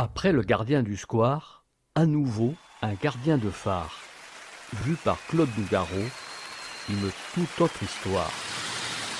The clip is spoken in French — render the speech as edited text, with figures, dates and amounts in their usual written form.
Après le gardien du square, à nouveau un gardien de phare. Vu par Claude Nougaro, une toute autre histoire.